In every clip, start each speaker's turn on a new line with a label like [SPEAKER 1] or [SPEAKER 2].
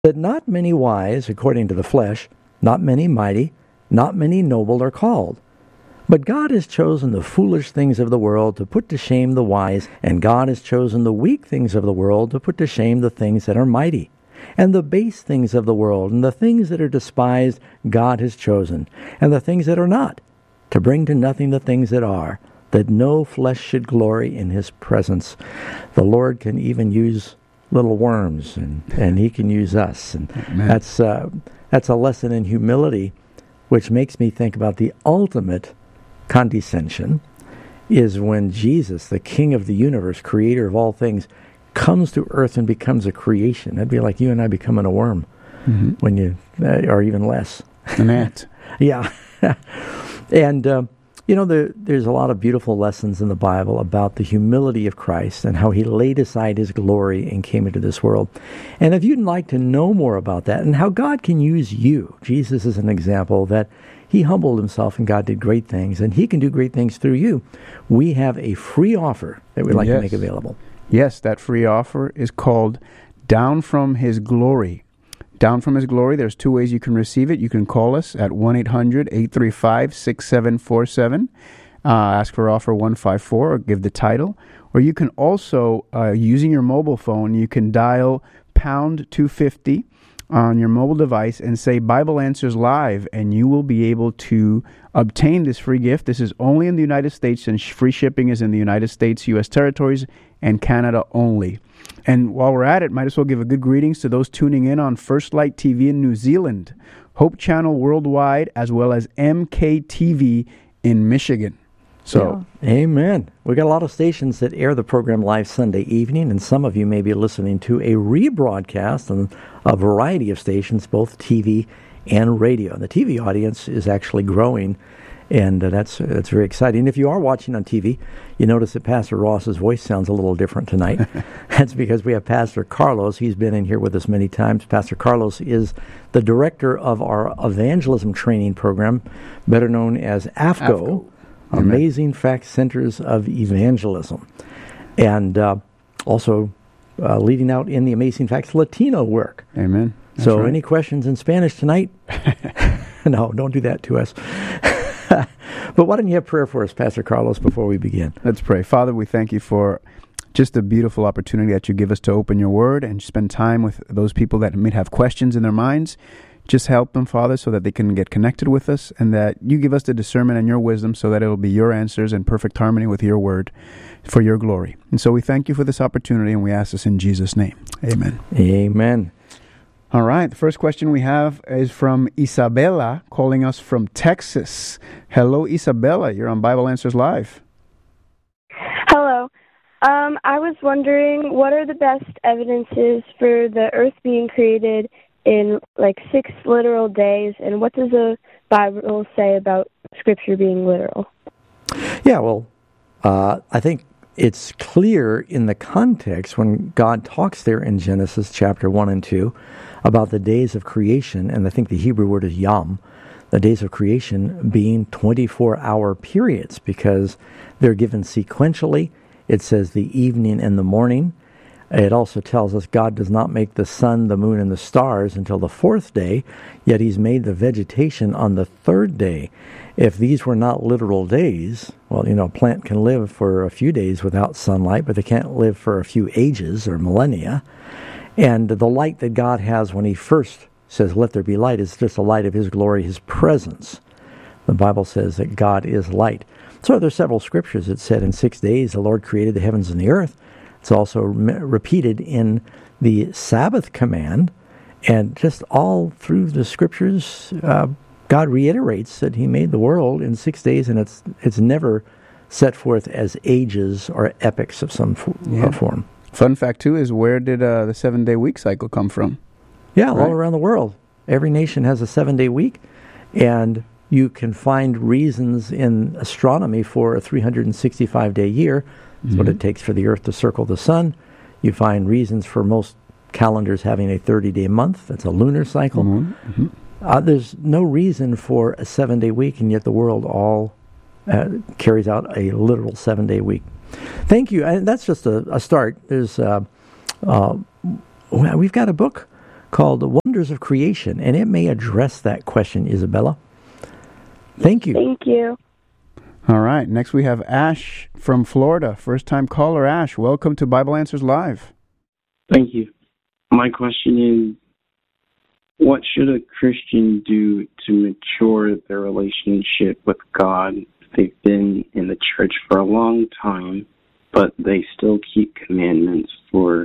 [SPEAKER 1] that not many wise, according to the flesh, not many mighty, not many noble are called. But God has chosen the foolish things of the world to put to shame the wise, and God has chosen the weak things of the world to put to shame the things that are mighty. And the base things of the world, and the things that are despised, God has chosen, and the things that are not, to bring to nothing the things that are, that no flesh should glory in his presence. The Lord can even use little worms, and he can use us. And that's a lesson in humility, which makes me think about the ultimate condescension is when Jesus, the King of the universe, creator of all things, comes to earth and becomes a creation. That'd be like you and I becoming a worm, when you, or even less.
[SPEAKER 2] An ant.
[SPEAKER 1] Yeah. And, there's a lot of beautiful lessons in the Bible about the humility of Christ and how he laid aside his glory and came into this world. And if you'd like to know more about that and how God can use you, Jesus is an example that he humbled himself and God did great things, and he can do great things through you. We have a free offer that we'd like to make available.
[SPEAKER 2] Yes, that free offer is called Down from His Glory. Down from His Glory, there's two ways you can receive it. You can call us at 1-800-835-6747, ask for offer 154, or give the title. Or you can also, using your mobile phone, you can dial pound 250 on your mobile device and say Bible Answers Live, and you will be able to obtain this free gift. This is only in the United States, and free shipping is in the United States, U.S. territories, and Canada only. And while we're at it, might as well give a good greetings to those tuning in on First Light TV in New Zealand, Hope Channel worldwide, as well as MKTV in Michigan. So,
[SPEAKER 1] amen. We got a lot of stations that air the program live Sunday evening, and some of you may be listening to a rebroadcast on a variety of stations, both TV and radio. And the TV audience is actually growing, and that's very exciting. If you are watching on TV, you notice that Pastor Ross's voice sounds a little different tonight. That's because we have Pastor Carlos. He's been in here with us many times. Pastor Carlos is the director of our evangelism training program, better known as AFCO. Amazing Facts Centers of Evangelism. And also leading out in the Amazing Facts Latino work.
[SPEAKER 2] Amen.
[SPEAKER 1] That's so right. Any questions in Spanish tonight? No, don't do that to us. But why don't you have prayer for us, Pastor Carlos, before we begin?
[SPEAKER 2] Let's pray. Father, we thank you for just a beautiful opportunity that you give us to open your word and spend time with those people that may have questions in their minds. Just help them, Father, so that they can get connected with us, and that you give us the discernment and your wisdom so that it will be your answers in perfect harmony with your word for your glory. And so we thank you for this opportunity, and we ask this in Jesus' name. Amen.
[SPEAKER 1] Amen.
[SPEAKER 2] All right. The first question we have is from Isabella, calling us from Texas. Hello, Isabella. You're on Bible Answers Live.
[SPEAKER 3] Hello. I was wondering, what are the best evidences for the earth being created in 6 literal days, and what does the Bible say about Scripture being literal?
[SPEAKER 1] Yeah, well, I think it's clear in the context when God talks there in Genesis chapter 1 and 2 about the days of creation, and I think the Hebrew word is yom, the days of creation being 24-hour periods, because they're given sequentially. It says the evening and the morning. It also tells us God does not make the sun, the moon, and the stars until the 4th day, yet he's made the vegetation on the 3rd day. If these were not literal days, well, a plant can live for a few days without sunlight, but they can't live for a few ages or millennia. And the light that God has when he first says, let there be light, is just the light of his glory, his presence. The Bible says that God is light. So there's several scriptures that said in 6 days the Lord created the heavens and the earth. It's also repeated in the Sabbath command, and just all through the scriptures, God reiterates that he made the world in 6 days, and it's never set forth as ages or epochs of some form.
[SPEAKER 2] Fun fact, too, is where did the 7-day week cycle come from?
[SPEAKER 1] Yeah, right? All around the world. Every nation has a 7-day week, and you can find reasons in astronomy for a 365-day year. That's what it takes for the Earth to circle the sun. You find reasons for most calendars having a 30-day month. That's a lunar cycle. There's no reason for a 7-day week, and yet the world all carries out a literal 7-day week. Thank you. And that's just a start. There's we've got a book called The Wonders of Creation, and it may address that question, Isabella. Thank you.
[SPEAKER 3] Thank you.
[SPEAKER 2] All right. Next we have Ash from Florida. First-time caller, Ash. Welcome to Bible Answers Live.
[SPEAKER 4] Thank you. My question is, what should a Christian do to mature their relationship with God? They've been in the church for a long time, but they still keep commandments for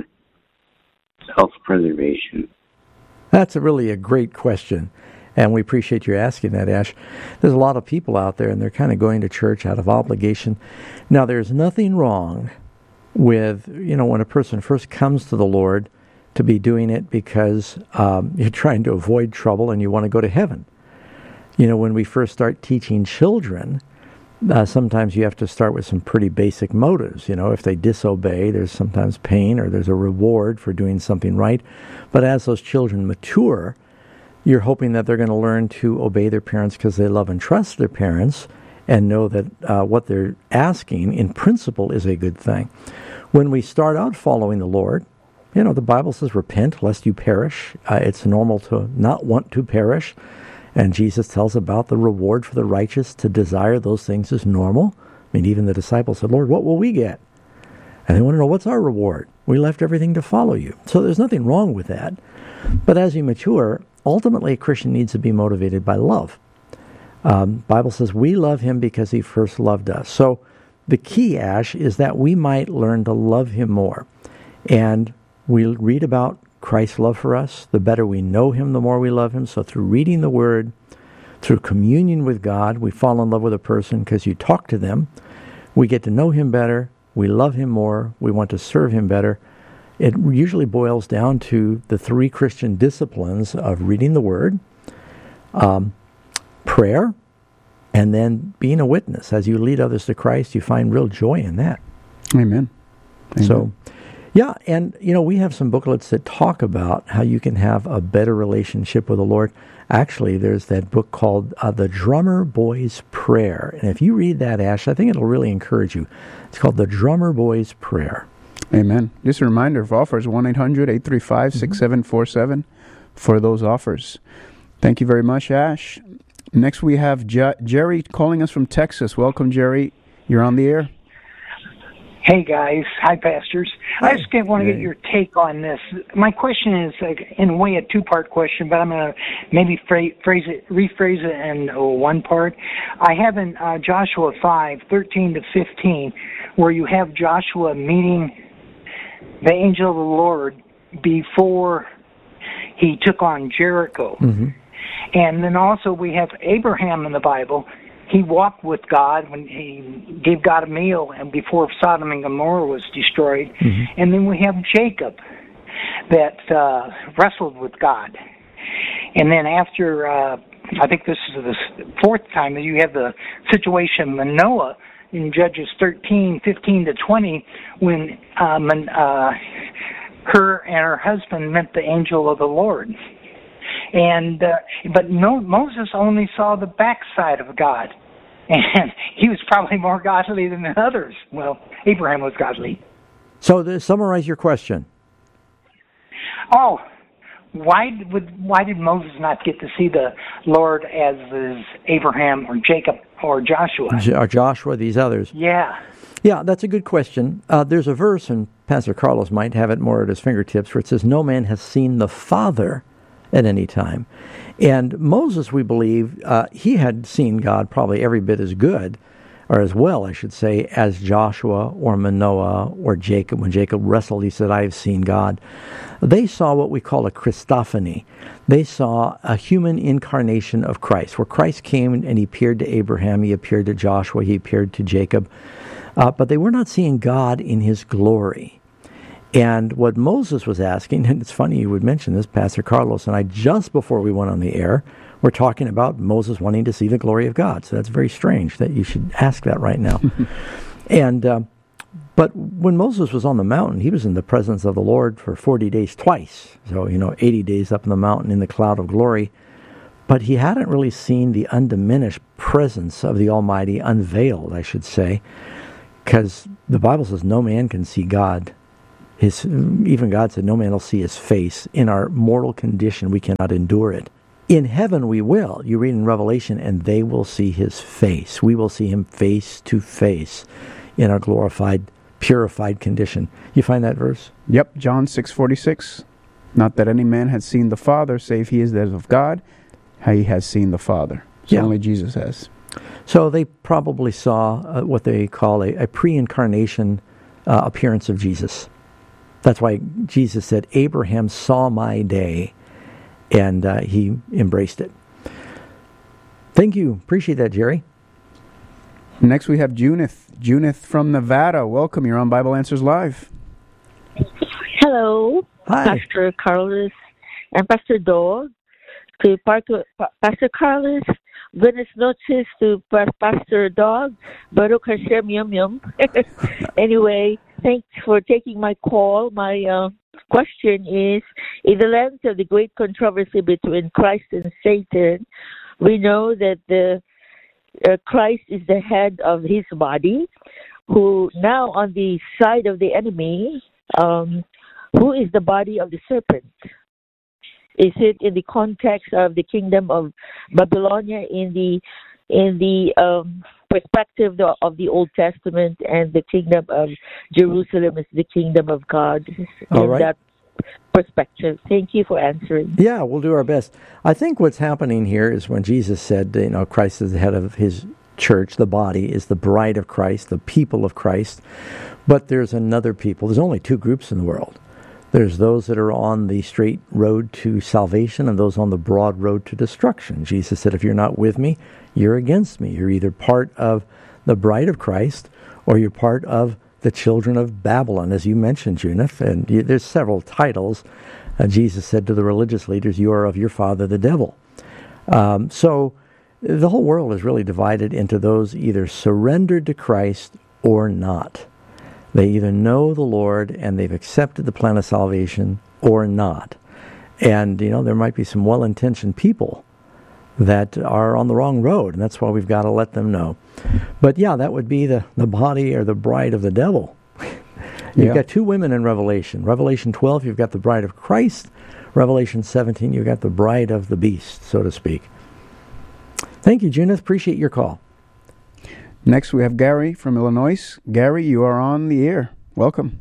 [SPEAKER 4] self-preservation.
[SPEAKER 1] That's really a great question, and we appreciate you asking that, Ash. There's a lot of people out there, and they're kind of going to church out of obligation. Now, there's nothing wrong with, when a person first comes to the Lord, to be doing it because you're trying to avoid trouble and you want to go to heaven. When we first start teaching children, sometimes you have to start with some pretty basic motives. If they disobey, there's sometimes pain or there's a reward for doing something right. But as those children mature, you're hoping that they're going to learn to obey their parents because they love and trust their parents and know that what they're asking in principle is a good thing. When we start out following the Lord, the Bible says, repent lest you perish. It's normal to not want to perish. And Jesus tells about the reward for the righteous. To desire those things is normal. Even the disciples said, Lord, what will we get? And they want to know, what's our reward? We left everything to follow you. So there's nothing wrong with that. But as you mature, ultimately a Christian needs to be motivated by love. Bible says we love him because he first loved us. So the key, Ash, is that we might learn to love him more. And we read about Christ's love for us. The better we know him, the more we love him. So through reading the Word, through communion with God, we fall in love with a person because you talk to them. We get to know him better. We love him more. We want to serve him better. It usually boils down to the three Christian disciplines of reading the Word, prayer, and then being a witness. As you lead others to Christ, you find real joy in that.
[SPEAKER 2] Amen.
[SPEAKER 1] So, yeah, and we have some booklets that talk about how you can have a better relationship with the Lord. Actually, there's that book called The Drummer Boy's Prayer. And if you read that, Ash, I think it'll really encourage you. It's called The Drummer Boy's Prayer.
[SPEAKER 2] Amen. Just a reminder of offers, 1-800-835-6747 for those offers. Thank you very much, Ash. Next we have Jerry calling us from Texas. Welcome, Jerry. You're on the air.
[SPEAKER 5] Hey, guys. Hi, pastors.
[SPEAKER 1] Hi.
[SPEAKER 5] I just want to get your take on this. My question is, in a way, a two-part question, but I'm going to maybe rephrase it in one part. I have in Joshua 5:13-15, where you have Joshua meeting the angel of the Lord before he took on Jericho. Mm-hmm. And then also we have Abraham in the Bible. He walked with God when he gave God a meal and before Sodom and Gomorrah was destroyed. Mm-hmm. And then we have Jacob that wrestled with God. And then after, I think this is the fourth time, that you have the situation of Manoah in Judges 13:15-20, when her and her husband met the angel of the Lord. And but Moses only saw the backside of God, and he was probably more godly than the others. Well, Abraham was godly.
[SPEAKER 1] So to summarize your question.
[SPEAKER 5] Oh, why did Moses not get to see the Lord as is Abraham or Jacob or Joshua?
[SPEAKER 1] Or Joshua, these others.
[SPEAKER 5] Yeah.
[SPEAKER 1] Yeah, that's a good question. There's a verse, and Pastor Carlos might have it more at his fingertips, where it says, "No man has seen the Father at any time." And Moses, we believe, he had seen God probably every bit as good, or as well, I should say, as Joshua or Manoah or Jacob. When Jacob wrestled, he said, "I have seen God." They saw what we call a Christophany. They saw a human incarnation of Christ, where Christ came and he appeared to Abraham, he appeared to Joshua, he appeared to Jacob. But they were not seeing God in his glory. And what Moses was asking, and it's funny you would mention this, Pastor Carlos and I, just before we went on the air, we're talking about Moses wanting to see the glory of God. So that's very strange that you should ask that right now. But when Moses was on the mountain, he was in the presence of the Lord for 40 days twice. So, 80 days up in the mountain in the cloud of glory. But he hadn't really seen the undiminished presence of the Almighty, unveiled, I should say, because the Bible says no man can see God Even God said, no man will see his face. In our mortal condition, we cannot endure it. In heaven, we will. You read in Revelation, and they will see his face. We will see him face to face in our glorified, purified condition. You find that verse?
[SPEAKER 2] Yep, John 6:46. Not that any man has seen the Father, save he is that of God. He has seen the Father. So only Jesus has.
[SPEAKER 1] So they probably saw what they call a pre-incarnation appearance of Jesus. That's why Jesus said, Abraham saw my day, and he embraced it. Thank you. Appreciate that, Jerry.
[SPEAKER 2] Next we have Junith. Junith from Nevada. Welcome. You're on Bible Answers Live.
[SPEAKER 6] Hello,
[SPEAKER 1] Hi.
[SPEAKER 6] Pastor Carlos and Pastor Dog. To Pastor Carlos, buenas noches to Pastor Dog. Baruch Hashem Yum Yum. Anyway, thanks for taking my call. My question is, in the lens of the great controversy between Christ and Satan, we know that the Christ is the head of his body, who now on the side of the enemy, who is the body of the serpent? Is it in the context of the kingdom of Babylonia in the perspective of the Old Testament, and the kingdom of Jerusalem is the kingdom of God?
[SPEAKER 1] All right.
[SPEAKER 6] That perspective. Thank you for answering.
[SPEAKER 1] Yeah, we'll do our best. I think what's happening here is when Jesus said, Christ is the head of his church, the body is the bride of Christ, the people of Christ. But there's another people. There's only two groups in the world. There's those that are on the straight road to salvation and those on the broad road to destruction. Jesus said, if you're not with me, you're against me. You're either part of the bride of Christ or you're part of the children of Babylon, as you mentioned, Junith. And there's several titles. Jesus said to the religious leaders, you are of your father, the devil. So the whole world is really divided into those either surrendered to Christ or not. They either know the Lord and they've accepted the plan of salvation or not. And, there might be some well-intentioned people that are on the wrong road, and that's why we've got to let them know. But, yeah, that would be the body or the bride of the devil. You've got two women in Revelation. Revelation 12, you've got the bride of Christ. Revelation 17, you've got the bride of the beast, so to speak. Thank you, Junith. Appreciate your call.
[SPEAKER 2] Next, we have Gary from Illinois. Gary, you are on the air. Welcome.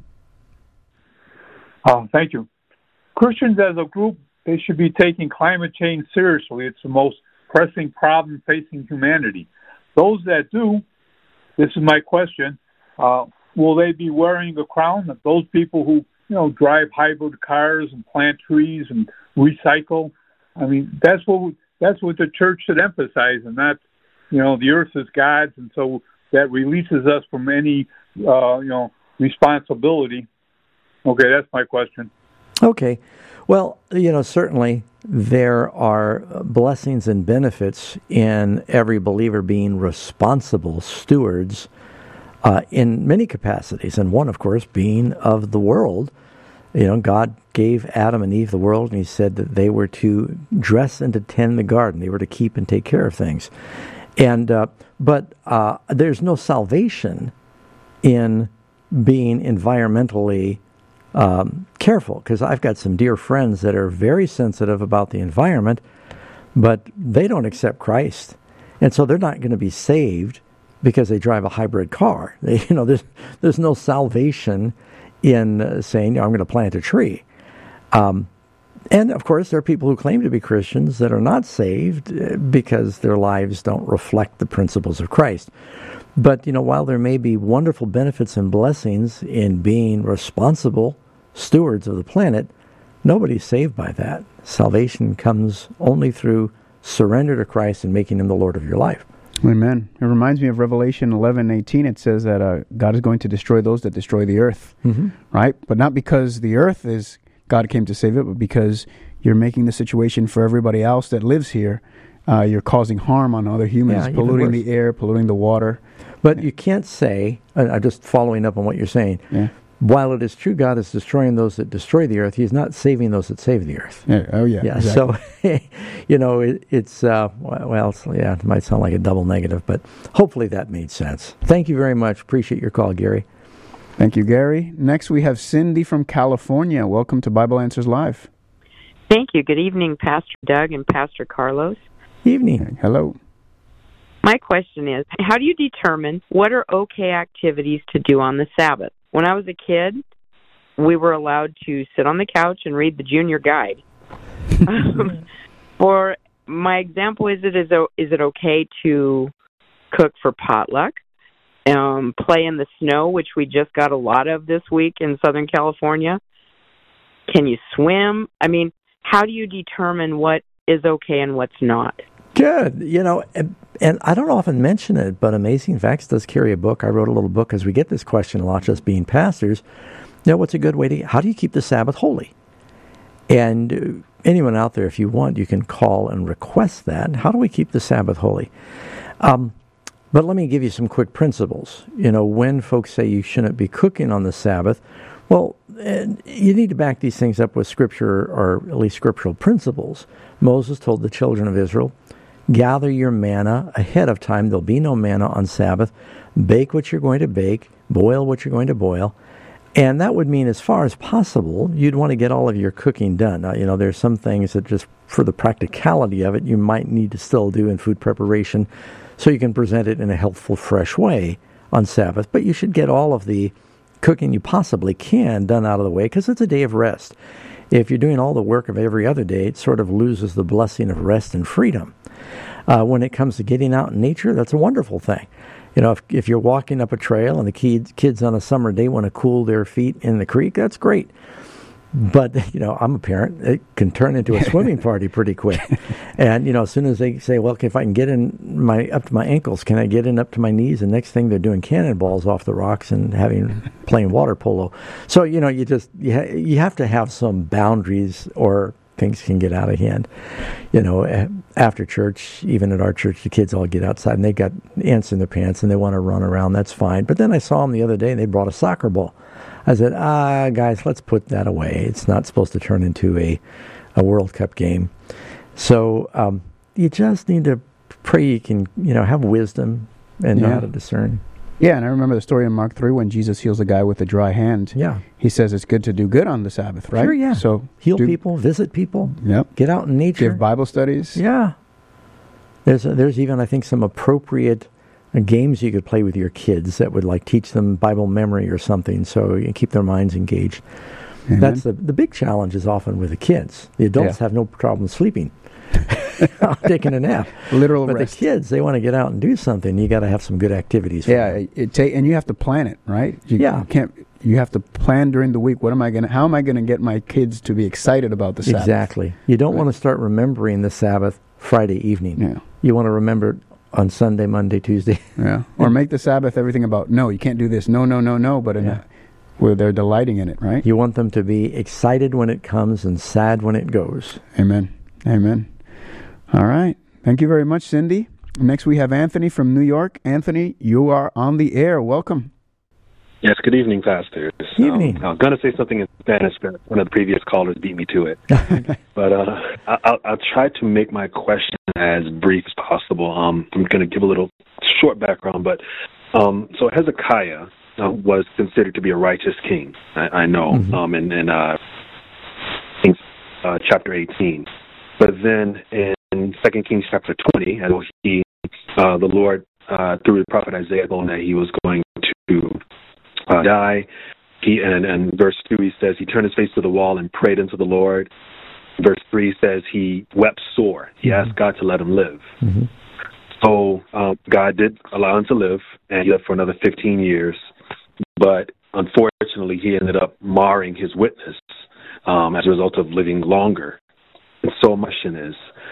[SPEAKER 7] Thank you. Christians as a group, they should be taking climate change seriously. It's the most pressing problem facing humanity. Those that do, this is my question, will they be wearing a crown? Those people who, drive hybrid cars and plant trees and recycle, that's what the church should emphasize, and not, the earth is God's, and so that releases us from any, responsibility. Okay, that's my question.
[SPEAKER 1] Okay. Well, certainly there are blessings and benefits in every believer being responsible stewards in many capacities, and one, of course, being of the world. God gave Adam and Eve the world, and he said that they were to dress and to tend the garden. They were to keep and take care of things. And but there's no salvation in being environmentally careful, because I've got some dear friends that are very sensitive about the environment, but they don't accept Christ, and so they're not going to be saved because they drive a hybrid car. There's no salvation in saying, I'm going to plant a tree. And, of course, there are people who claim to be Christians that are not saved because their lives don't reflect the principles of Christ. But, while there may be wonderful benefits and blessings in being responsible stewards of the planet, nobody's saved by that. Salvation comes only through surrender to Christ and making him the Lord of your life.
[SPEAKER 2] Amen. It reminds me of Revelation 11:18. It says that God is going to destroy those that destroy the earth, right? But not because the earth is God came to save it, but because you're making the situation for everybody else that lives here. You're causing harm on other humans, polluting the air, polluting the water.
[SPEAKER 1] But you can't say, just following up on what you're saying, while it is true God is destroying those that destroy the earth, he's not saving those that save the earth.
[SPEAKER 2] Exactly.
[SPEAKER 1] So, it might sound like a double negative, but hopefully that made sense. Thank you very much. Appreciate your call, Gary.
[SPEAKER 2] Thank you, Gary. Next, we have Cindy from California. Welcome to Bible Answers Live.
[SPEAKER 8] Thank you. Good evening, Pastor Doug and Pastor Carlos.
[SPEAKER 1] Evening.
[SPEAKER 2] Hello.
[SPEAKER 8] My question is, how do you determine what are okay activities to do on the Sabbath? When I was a kid, we were allowed to sit on the couch and read the Junior Guide. For my example, is it okay to cook for potluck, play in the snow, which we just got a lot of this week in Southern California? Can you swim? I mean, how do you determine what is okay and what's not?
[SPEAKER 1] Good. And I don't often mention it, but Amazing Facts does carry a book. I wrote a little book because we get this question a lot, just being pastors. What's a good way how do you keep the Sabbath holy? And anyone out there, if you want, you can call and request that. How do we keep the Sabbath holy? But let me give you some quick principles. When folks say you shouldn't be cooking on the Sabbath, well, you need to back these things up with Scripture, or at least scriptural principles. Moses told the children of Israel, gather your manna ahead of time. There'll be no manna on Sabbath. Bake what you're going to bake. Boil what you're going to boil. And that would mean, as far as possible, you'd want to get all of your cooking done. Now, there's some things that just for the practicality of it, you might need to still do in food preparation so you can present it in a healthful, fresh way on Sabbath. But you should get all of the cooking you possibly can done out of the way, because it's a day of rest. If you're doing all the work of every other day, it sort of loses the blessing of rest and freedom. When it comes to getting out in nature, that's a wonderful thing. If you're walking up a trail and the kids on a summer day want to cool their feet in the creek, that's great. But, I'm a parent. It can turn into a swimming party pretty quick. And, as soon as they say, well, okay, if I can get in up to my ankles, can I get in up to my knees? And next thing they're doing cannonballs off the rocks and playing water polo. So, you have to have some boundaries, or things can get out of hand. After church, even at our church, the kids all get outside and they got ants in their pants and they want to run around. That's fine. But then I saw them the other day and they brought a soccer ball. I said, guys, let's put that away. It's not supposed to turn into a World Cup game. So you just need to pray you can, have wisdom and know how to discern.
[SPEAKER 2] Yeah, and I remember the story in Mark 3 when Jesus heals a guy with a dry hand.
[SPEAKER 1] Yeah.
[SPEAKER 2] He says it's good to do good on the Sabbath, right?
[SPEAKER 1] Sure, yeah.
[SPEAKER 2] So
[SPEAKER 1] heal people, visit people, get out in nature.
[SPEAKER 2] Give Bible studies.
[SPEAKER 1] Yeah. There's even, I think, some appropriate games you could play with your kids that would teach them Bible memory or something, so you keep their minds engaged. Amen. That's the big challenge is often with the kids. The adults have no problem sleeping. Taking a nap.
[SPEAKER 2] Literal
[SPEAKER 1] but
[SPEAKER 2] rest.
[SPEAKER 1] The kids, they want to get out and do something. You got to have some good activities for them.
[SPEAKER 2] And you have to plan it, right? You have to plan during the week. How am I going to get my kids to be excited about the Sabbath?
[SPEAKER 1] Exactly. You don't want to start remembering the Sabbath Friday evening.
[SPEAKER 2] Yeah.
[SPEAKER 1] You want to remember it on Sunday, Monday, Tuesday.
[SPEAKER 2] Yeah. Or make the Sabbath everything about, no, you can't do this. No. But where they're delighting in it, right?
[SPEAKER 1] You want them to be excited when it comes and sad when it goes.
[SPEAKER 2] Amen. All right. Thank you very much, Cindy. Next, we have Anthony from New York. Anthony, you are on the air. Welcome.
[SPEAKER 9] Yes, good evening, pastors.
[SPEAKER 1] Evening.
[SPEAKER 9] I'm going to say something in Spanish, but one of the previous callers beat me to it. But I'll try to make my question as brief as possible. I'm going to give a little short background, but so Hezekiah was considered to be a righteous king. I know, in chapter 18. But then in 2 Kings chapter 20, the Lord, through the prophet Isaiah, told him that he was going to die. And verse 2, he says, he turned his face to the wall and prayed unto the Lord. Verse 3 says he wept sore. He asked God to let him live. Mm-hmm. So God did allow him to live, and he lived for another 15 years. But unfortunately, he ended up marring his witness as a result of living longer. And so much is.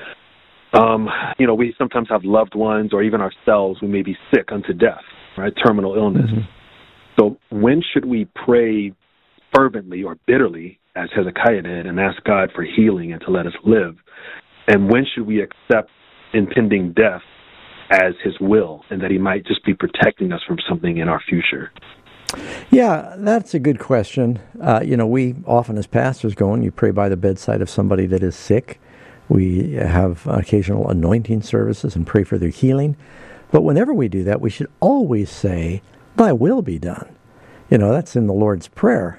[SPEAKER 9] We sometimes have loved ones or even ourselves who may be sick unto death, right? Terminal illness. Mm-hmm. So when should we pray fervently or bitterly, as Hezekiah did, and ask God for healing and to let us live? And when should we accept impending death as his will and that he might just be protecting us from something in our future?
[SPEAKER 1] Yeah, that's a good question. We often as pastors go and you pray by the bedside of somebody that is sick. We have occasional anointing services and pray for their healing. But whenever we do that, we should always say, thy will be done. That's in the Lord's Prayer.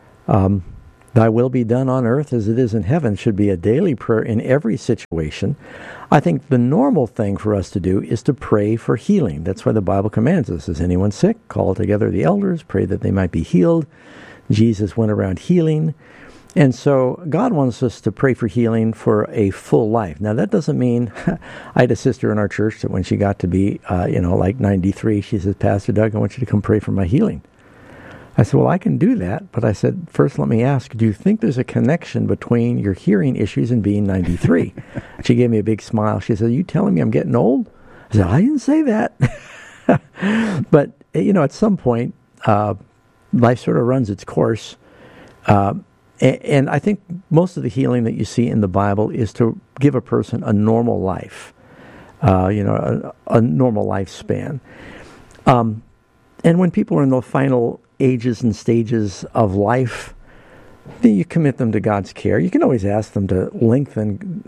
[SPEAKER 1] Thy will be done on earth as it is in heaven should be a daily prayer in every situation. I think the normal thing for us to do is to pray for healing. That's why the Bible commands us. Is anyone sick? Call together the elders, pray that they might be healed. Jesus went around healing. And so God wants us to pray for healing for a full life. Now, that doesn't mean, I had a sister in our church that when she got to be, like 93, she says, Pastor Doug, I want you to come pray for my healing. I said, well, I can do that. But I said, first, let me ask, do you think there's a connection between your hearing issues and being 93? She gave me a big smile. She said, are you telling me I'm getting old? I said, I didn't say that. But, at some point, life sort of runs its course. And I think most of the healing that you see in the Bible is to give a person a normal life, a normal lifespan. And when people are in the final ages and stages of life, then you commit them to God's care. You can always ask them to lengthen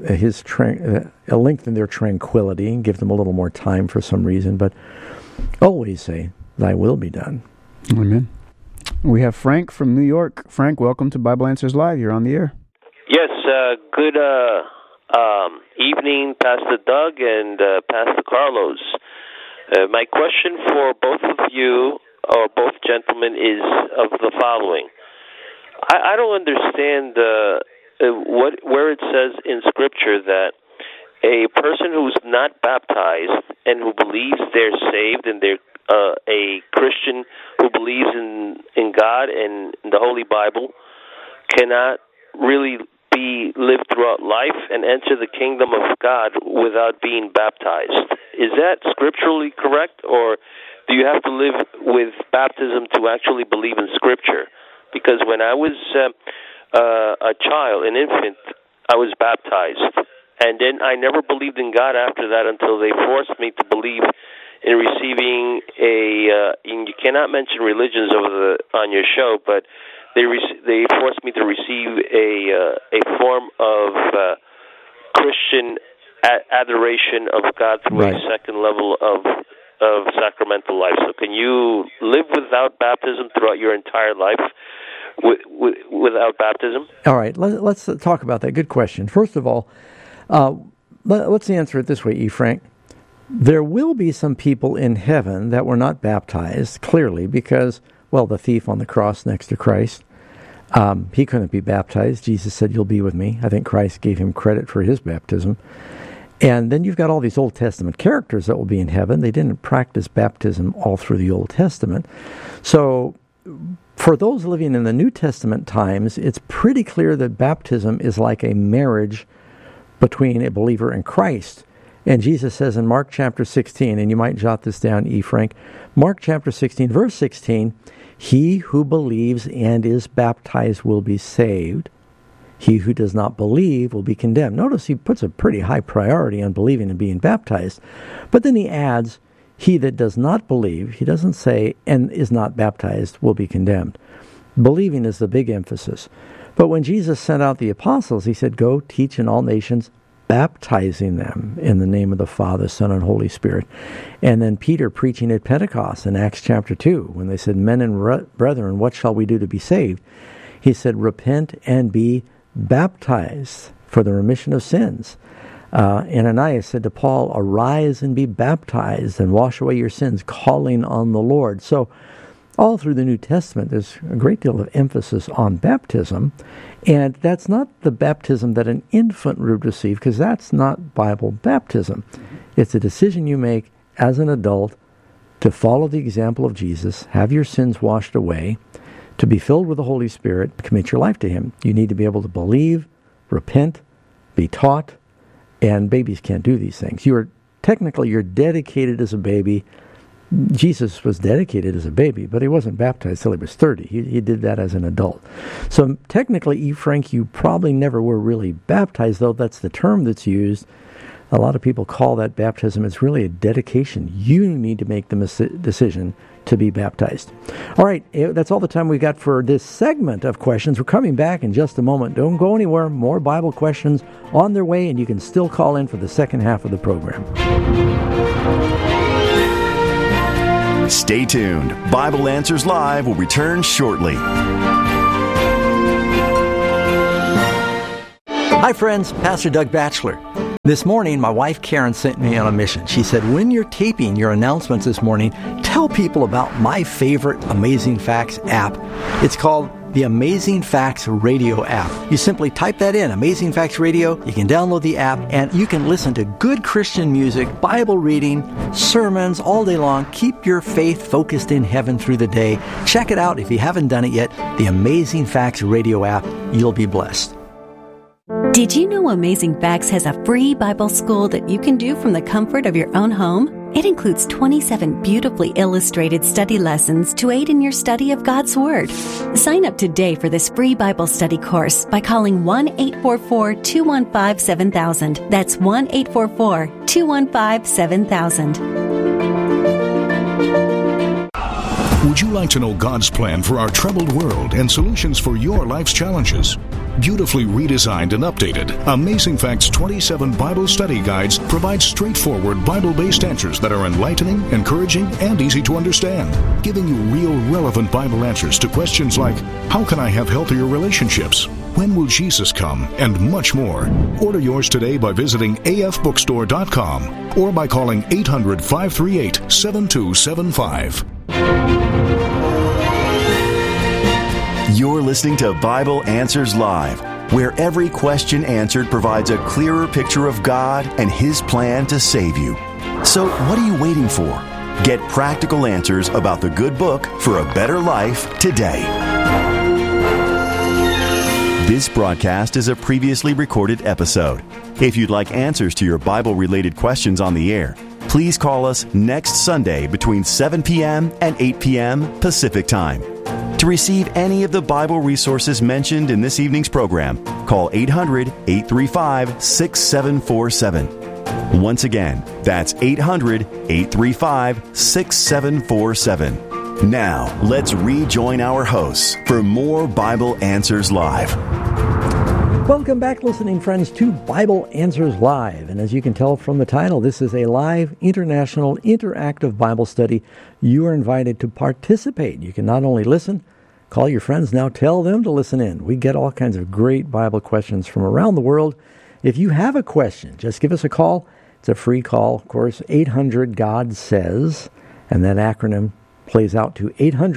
[SPEAKER 1] their tranquility and give them a little more time for some reason, but always say, thy will be done.
[SPEAKER 2] Amen. We have Frank from New York. Frank, welcome to Bible Answers Live. You're on the air.
[SPEAKER 10] Yes, good evening, Pastor Doug and Pastor Carlos. My question for both of you, or both gentlemen, is of the following. I don't understand where it says in Scripture that a person who's not baptized and who believes they're saved and they're a Christian who believes in God and the Holy Bible cannot really live throughout life and enter the kingdom of God without being baptized. Is that scripturally correct, or do you have to live with baptism to actually believe in Scripture? Because when I was a child, an infant, I was baptized. And then I never believed in God after that until they forced me to believe in receiving and you cannot mention religions on your show, but they forced me to receive a form of Christian adoration of God through a second level of sacramental life. So can you live without baptism throughout your entire life without baptism?
[SPEAKER 1] All right, let's talk about that. Good question. First of all, let's answer it this way, E. Frank. There will be some people in heaven that were not baptized, clearly, because, the thief on the cross next to Christ, he couldn't be baptized. Jesus said, you'll be with me. I think Christ gave him credit for his baptism. And then you've got all these Old Testament characters that will be in heaven. They didn't practice baptism all through the Old Testament. So for those living in the New Testament times, it's pretty clear that baptism is like a marriage between a believer and Christ. And Jesus says in Mark chapter 16, and you might jot this down, E. Frank, Mark chapter 16, verse 16, he who believes and is baptized will be saved. He who does not believe will be condemned. Notice he puts a pretty high priority on believing and being baptized. But then he adds, he that does not believe, he doesn't say, and is not baptized will be condemned. Believing is the big emphasis. But when Jesus sent out the apostles, he said, go teach in all nations, baptizing them in the name of the Father, Son, and Holy Spirit. And then Peter preaching at Pentecost in Acts chapter 2, when they said, men and brethren, what shall we do to be saved? He said, repent and be baptized for the remission of sins. Ananias said to Paul, arise and be baptized and wash away your sins, calling on the Lord. So all through the New Testament, there's a great deal of emphasis on baptism. And that's not the baptism that an infant would receive, because that's not Bible baptism. It's a decision you make as an adult to follow the example of Jesus, have your sins washed away, to be filled with the Holy Spirit, commit your life to Him. You need to be able to believe, repent, be taught, and babies can't do these things. You're dedicated as a baby. Jesus was dedicated as a baby, but he wasn't baptized till he was 30. He did that as an adult. So technically, E. Frank, you probably never were really baptized, though that's the term that's used. A lot of people call that baptism. It's really a dedication. You need to make the decision to be baptized. All right, that's all the time we've got for this segment of questions. We're coming back in just a moment. Don't go anywhere. More Bible questions on their way, and you can still call in for the second half of the program.
[SPEAKER 11] Stay tuned. Bible Answers Live will return shortly.
[SPEAKER 1] Hi friends, Pastor Doug Batchelor. This morning, my wife Karen sent me on a mission. She said, when you're taping your announcements this morning, tell people about my favorite Amazing Facts app. It's called the Amazing Facts Radio app. You simply type that in, Amazing Facts Radio. You can download the app and you can listen to good Christian music, Bible reading, sermons all day long. Keep your faith focused in heaven through the day. Check it out if you haven't done it yet. The Amazing Facts Radio app. You'll be blessed.
[SPEAKER 12] Did you know Amazing Facts has a free Bible school that you can do from the comfort of your own home? It includes 27 beautifully illustrated study lessons to aid in your study of God's Word. Sign up today for this free Bible study course by calling 1-844-215-7000. That's 1-844-215-7000.
[SPEAKER 13] Would you like to know God's plan for our troubled world and solutions for your life's challenges? Beautifully redesigned and updated, Amazing Facts 27 Bible Study Guides provide straightforward Bible-based answers that are enlightening, encouraging, and easy to understand, giving you real, relevant Bible answers to questions like, how can I have healthier relationships? When will Jesus come? And much more. Order yours today by visiting afbookstore.com or by calling 800-538-7275.
[SPEAKER 11] You're listening to Bible Answers Live, where every question answered provides a clearer picture of God and His plan to save you. So what are you waiting for? Get practical answers about the good book for a better life today. This broadcast is a previously recorded episode. If you'd like answers to your Bible-related questions on the air, please call us next Sunday between 7 p.m. and 8 p.m. Pacific Time. To receive any of the Bible resources mentioned in this evening's program, call 800-835-6747. Once again, that's 800-835-6747. Now, let's rejoin our hosts for more Bible Answers Live.
[SPEAKER 1] Welcome back, listening friends, to Bible Answers Live. And as you can tell from the title, this is a live, international, interactive Bible study. You are invited to participate. You can not only listen, call your friends now, tell them to listen in. We get all kinds of great Bible questions from around the world. If you have a question, just give us a call. It's a free call, of course, 800-GOD-SAYS, and that acronym plays out to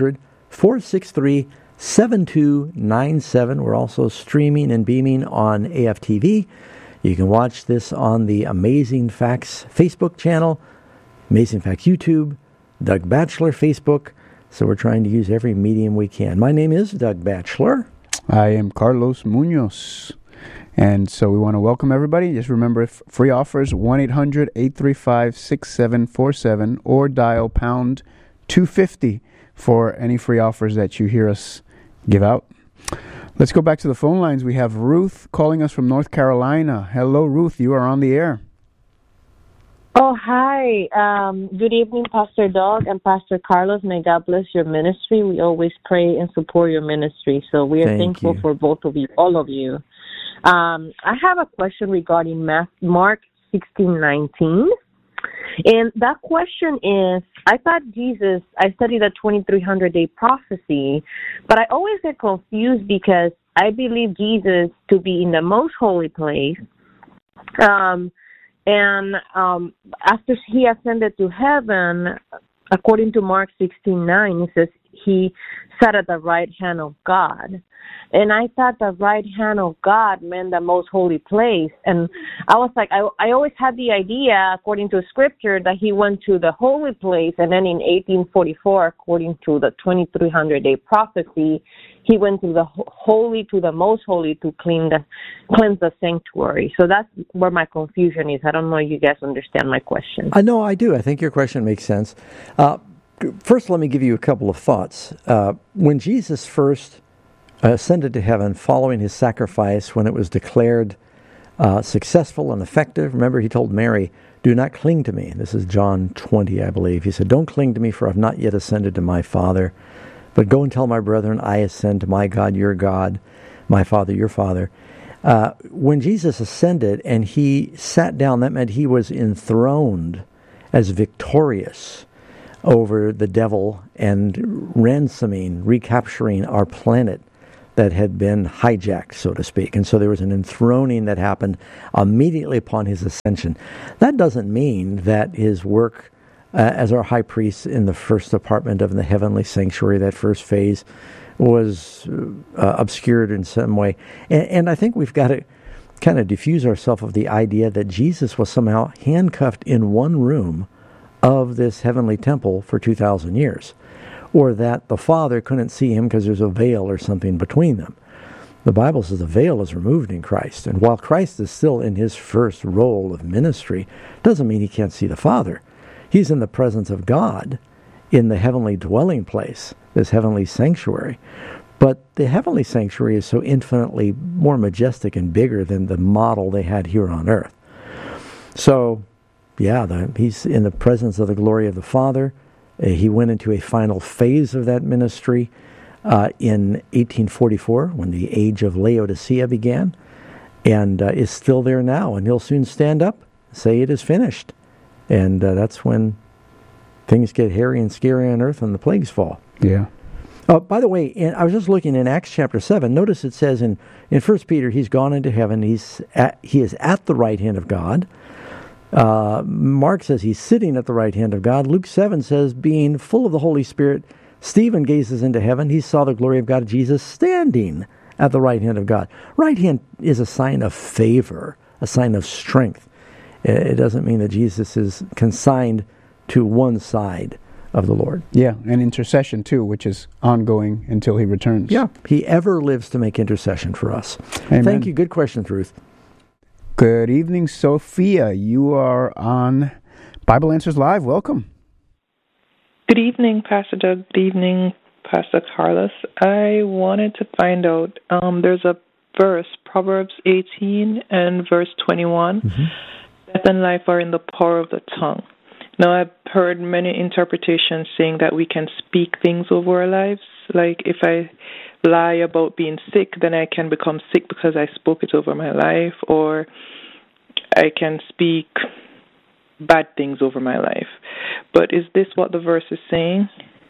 [SPEAKER 1] 800-463-7297. We're also streaming and beaming on AFTV. You can watch this on the Amazing Facts Facebook channel, Amazing Facts YouTube, Doug Batchelor Facebook. So we're trying to use every medium we can. My name is Doug Batchelor.
[SPEAKER 2] I am Carlos Munoz. And so we want to welcome everybody. Just remember, free offers, 1-800-835-6747 or dial pound 250 for any free offers that you hear us give out. Let's go back to the phone lines. We have Ruth calling us from North Carolina. Hello, Ruth. You are on the air.
[SPEAKER 14] Oh, hi. Good evening, Pastor Doug and Pastor Carlos. May God bless your ministry. We always pray and support your ministry. So we are thankful for both of you, all of you. I have a question regarding Mark 16:19. And that question is, I studied the 2300-day prophecy, but I always get confused because I believe Jesus to be in the most holy place. And after he ascended to heaven, according to Mark 16:9, it says he sat at the right hand of God. And I thought the right hand of God meant the most holy place. And I was like, I always had the idea, according to Scripture, that he went to the holy place. And then in 1844, according to the 2300-day prophecy, he went to the holy, to the most holy, to cleanse the sanctuary. So that's where my confusion is. I don't know if you guys understand my question.
[SPEAKER 1] I know I do. I think your question makes sense. First, let me give you a couple of thoughts. When Jesus first ascended to heaven following his sacrifice, when it was declared successful and effective, remember he told Mary, do not cling to me. This is John 20, I believe. He said, don't cling to me, for I have not yet ascended to my Father. But go and tell my brethren, I ascend to my God, your God, my Father, your Father. When Jesus ascended and he sat down, that meant he was enthroned as victorious. over the devil and recapturing our planet that had been hijacked, so to speak. And so there was an enthroning that happened immediately upon his ascension. That doesn't mean that his work as our high priest in the first apartment of the heavenly sanctuary, that first phase, was obscured in some way. And I think we've got to kind of diffuse ourselves of the idea that Jesus was somehow handcuffed in one room of this heavenly temple for 2,000 years, or that the Father couldn't see him because there's a veil or something between them. The Bible says the veil is removed in Christ, and while Christ is still in his first role of ministry, doesn't mean he can't see the Father. He's in the presence of God in the heavenly dwelling place, this heavenly sanctuary. But the heavenly sanctuary is so infinitely more majestic and bigger than the model they had here on earth. So, yeah, he's in the presence of the glory of the Father. He went into a final phase of that ministry in 1844 when the age of Laodicea began, and is still there now. And he'll soon stand up, say it is finished. And that's when things get hairy and scary on earth and the plagues fall.
[SPEAKER 2] Yeah.
[SPEAKER 1] By the way, I was just looking in Acts chapter 7. Notice it says in 1 Peter, he's gone into heaven. He is at the right hand of God. Mark says he's sitting at the right hand of God. Luke 7 says, being full of the Holy Spirit, Stephen gazes into heaven. He saw the glory of God, Jesus standing at the right hand of God. Right hand is a sign of favor, a sign of strength. It doesn't mean that Jesus is consigned to one side of the Lord.
[SPEAKER 2] Yeah, and intercession too, which is ongoing until he returns.
[SPEAKER 1] Yeah, he ever lives to make intercession for us.
[SPEAKER 2] Amen.
[SPEAKER 1] Thank you. Good question, Ruth.
[SPEAKER 2] Good evening, Sophia. You are on Bible Answers Live. Welcome.
[SPEAKER 15] Good evening, Pastor Doug. Good evening, Pastor Carlos. I wanted to find out, there's a verse, Proverbs 18 and verse 21, death and life are in the power of the tongue. Now, I've heard many interpretations saying that we can speak things over our lives. Like if I lie about being sick, then I can become sick because I spoke it over my life, or I can speak bad things over my life. But is this what the verse is saying?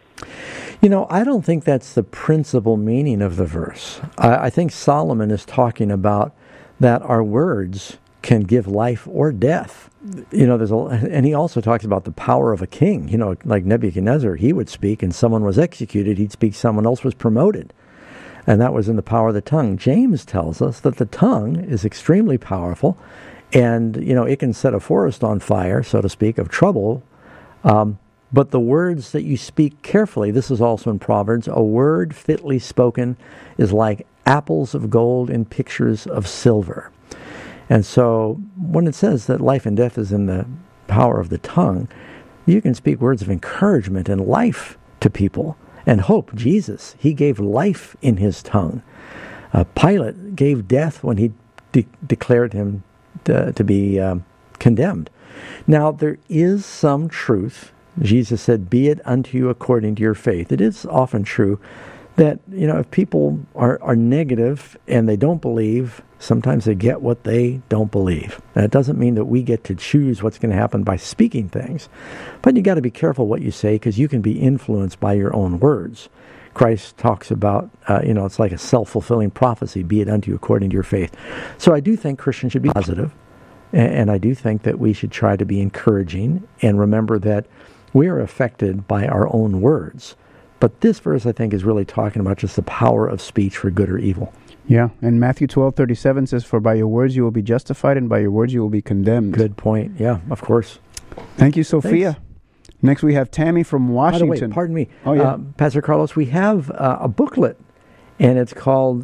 [SPEAKER 1] You know, I don't think that's the principal meaning of the verse. I think Solomon is talking about that our words can give life or death. You know, and he also talks about the power of a king. You know, like Nebuchadnezzar, he would speak and someone was executed. He'd speak, someone else was promoted. And that was in the power of the tongue. James tells us that the tongue is extremely powerful, and, you know, it can set a forest on fire, so to speak, of trouble. But the words that you speak carefully, this is also in Proverbs, a word fitly spoken is like apples of gold in pictures of silver. And so when it says that life and death is in the power of the tongue, you can speak words of encouragement and life to people and hope. Jesus, he gave life in his tongue. Pilate gave death when he declared him to be condemned. Now, there is some truth. Jesus said, be it unto you according to your faith. It is often true that, you know, if people are negative and they don't believe, sometimes they get what they don't believe. Now, it doesn't mean that we get to choose what's going to happen by speaking things. But you got to be careful what you say, because you can be influenced by your own words. Christ talks about, it's like a self-fulfilling prophecy, be it unto you according to your faith. So I do think Christians should be positive, and I do think that we should try to be encouraging and remember that we are affected by our own words. But this verse, I think, is really talking about just the power of speech for good or evil.
[SPEAKER 2] Yeah, and Matthew 12:37 says, for by your words you will be justified, and by your words you will be condemned.
[SPEAKER 1] Good point. Yeah, of course.
[SPEAKER 2] Thank you, Sophia.
[SPEAKER 1] Thanks.
[SPEAKER 2] Next we have Tammy from Washington.
[SPEAKER 1] By the way, pardon me.
[SPEAKER 2] Oh, yeah.
[SPEAKER 1] Pastor Carlos, we have a booklet, and it's called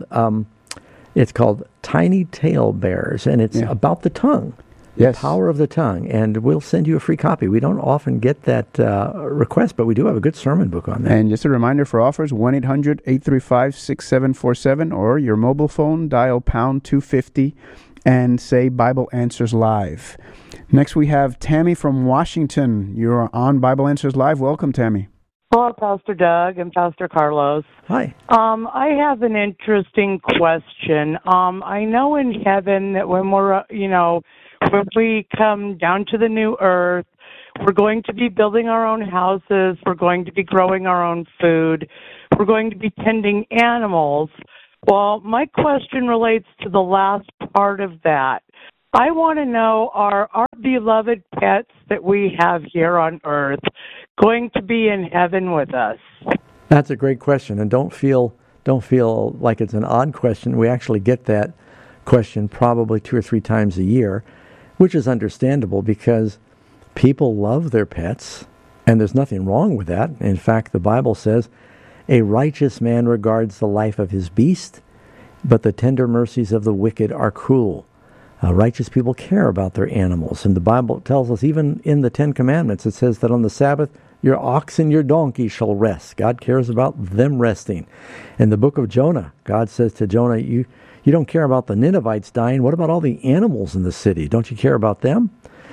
[SPEAKER 1] Tiny Tale Bears, and it's about the tongue. The power of the tongue, and we'll send you a free copy. We don't often get that request, but we do have a good sermon book on that.
[SPEAKER 2] And just a reminder for offers, 1-800-835-6747, or your mobile phone, dial pound 250 and say Bible Answers Live. Next we have Tammy from Washington. You're on Bible Answers Live. Welcome, Tammy.
[SPEAKER 16] Hello, Pastor Doug and Pastor Carlos.
[SPEAKER 1] Hi.
[SPEAKER 16] I have an interesting question. I know in heaven that when we're, when we come down to the new earth, We're going to be building our own houses. We're going to be growing our own food. We're going to be tending animals. Well, my question relates to the last part of that. I want to know, are our beloved pets that we have here on earth going to be in heaven with us?
[SPEAKER 1] That's a great question, and don't feel like it's an odd question. We actually get that question probably 2 or 3 times a year, which is understandable because people love their pets, and there's nothing wrong with that. In fact, the Bible says, a righteous man regards the life of his beast, but the tender mercies of the wicked are cruel. Righteous people care about their animals, and the Bible tells us, even in the 10 Commandments, it says that on the Sabbath, your ox and your donkey shall rest. God cares about them resting. In the book of Jonah, God says to Jonah, you don't care about the Ninevites dying. What about all the animals in the city? Don't you care about them?